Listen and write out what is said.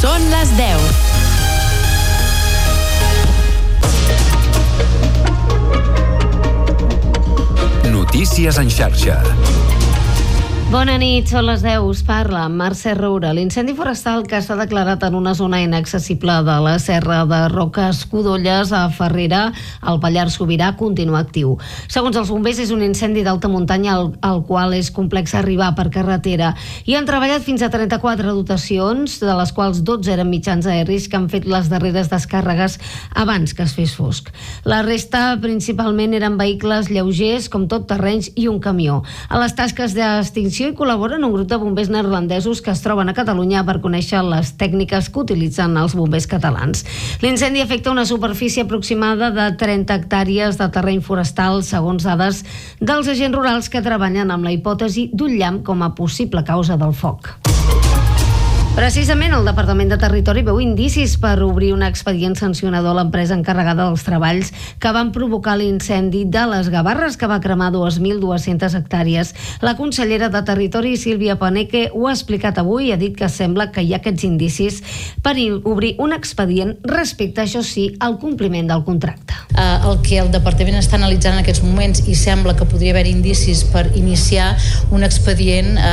Són les 10. Notícies en xarxa. Bona nit, són les 10, us parla Mercè Roura. L'incendi forestal que s'ha declarat en una zona inaccessible de la Serra de Roques Codolles a Farrera, al Pallars Sobirà, continua actiu. Segons els bombers, és un incendi d'alta muntanya al qual és complex arribar per carretera i han treballat fins a 34 dotacions, de les quals 12 eren mitjans aeris que han fet les darreres descàrregues abans que es fes fosc. La resta principalment eren vehicles lleugers, com tot terrenys i un camió. A les tasques d'extinció hi col·laboren un grup de bombers neerlandesos que es troben a Catalunya per conèixer les tècniques que utilitzen els bombers catalans. L'incendi afecta una superfície aproximada de 30 hectàrees de terreny forestal, segons dades dels agents rurals que treballen amb la hipòtesi d'un llamp com a possible causa del foc. Precisament el Departament de Territori veu indicis per obrir un expedient sancionador a l'empresa encarregada dels treballs que van provocar l'incendi de les Gavarres, que va cremar 2.200 hectàrees. La consellera de Territori, Sílvia Paneque, ho ha explicat avui i ha dit que sembla que hi ha aquests indicis per obrir un expedient respecte, això sí, al compliment del contracte. El que el Departament està analitzant en aquests moments i sembla que podria haver indicis per iniciar un expedient